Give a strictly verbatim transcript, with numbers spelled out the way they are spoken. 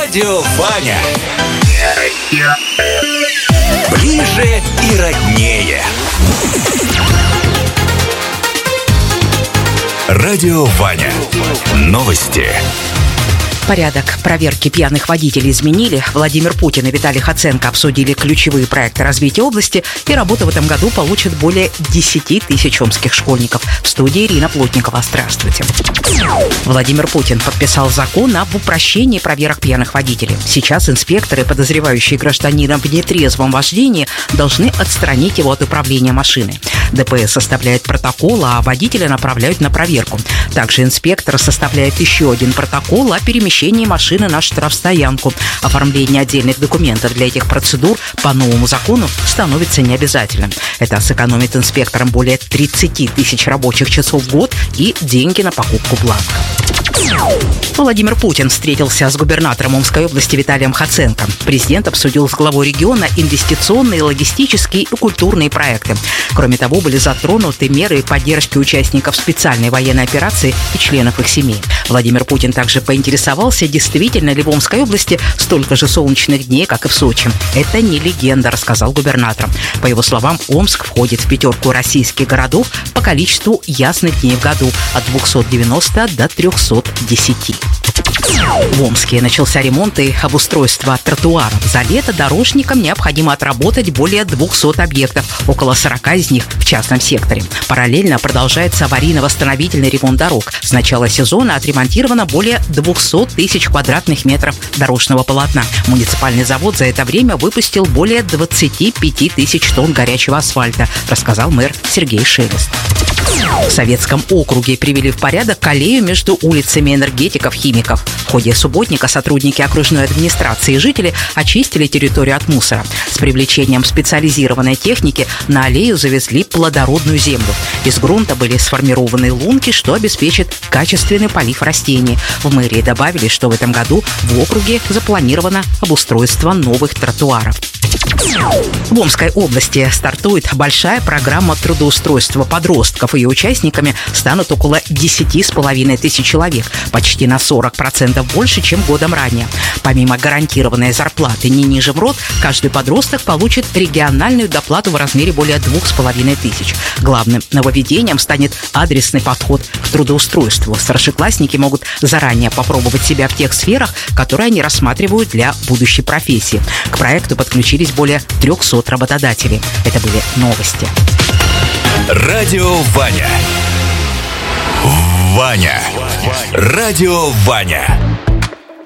Радио Ваня. Ближе и роднее. Радио Ваня. Новости. Порядок проверки пьяных водителей изменили. Владимир Путин и Виталий Хоценко обсудили ключевые проекты развития области, и работу в этом году получат более десять тысяч омских школьников. В студии Ирина Плотникова. Здравствуйте. Владимир Путин подписал закон об упрощении проверок пьяных водителей. Сейчас инспекторы, подозревающие гражданина в нетрезвом вождении, должны отстранить его от управления машиной. ДПС составляет протокол, а водителя направляют на проверку. Также инспектор составляет еще один протокол о перемещении машины на штрафстоянку. Оформление отдельных документов для этих процедур по новому закону становится необязательным. Это сэкономит инспекторам более тридцать тысяч рабочих часов в год и деньги на покупку бланка. Владимир Путин встретился с губернатором Омской области Виталием Хоценко. Президент обсудил с главой региона инвестиционные, логистические и культурные проекты. Кроме того, были затронуты меры поддержки участников специальной военной операции и членов их семей. Владимир Путин также поинтересовался, действительно ли в Омской области столько же солнечных дней, как и в Сочи. Это не легенда, рассказал губернатор. По его словам, Омск входит в пятерку российских городов по количеству ясных дней в году от двухсот девяноста до трехсот десяти. В Омске начался ремонт и обустройство тротуаров. За лето дорожникам необходимо отработать более двухсот объектов, около сорока из них в частном секторе. Параллельно продолжается аварийно-восстановительный ремонт дорог. С начала сезона отремонтировано более двухсот тысяч квадратных метров дорожного полотна. Муниципальный завод за это время выпустил более двадцати пяти тысяч тонн горячего асфальта, рассказал мэр Сергей Шелест. В Советском округе привели в порядок аллею между улицами энергетиков-химиков. В ходе субботника сотрудники окружной администрации и жители очистили территорию от мусора. С привлечением специализированной техники на аллею завезли плодородную землю. Из грунта были сформированы лунки, что обеспечит качественный полив растений. В мэрии добавили, что в этом году в округе запланировано обустройство новых тротуаров. В Омской области стартует большая программа трудоустройства подростков. Ее участниками станут около десяти с половиной тысяч человек, почти на сорок процентов больше, чем годом ранее. Помимо гарантированной зарплаты не ниже МРОТ, каждый подросток получит региональную доплату в размере более двух с половиной тысяч. Главным нововведением станет адресный подход к трудоустройству. Старшеклассники могут заранее попробовать себя в тех сферах, которые они рассматривают для будущей профессии. К проекту подключились более трехсот работодателей. Это были новости. Радио Ваня. Ваня. Радио Ваня.